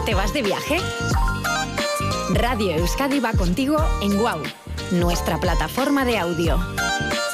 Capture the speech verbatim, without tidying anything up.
¿Te vas de viaje? Radio Euskadi va contigo en Wow, nuestra plataforma de audio.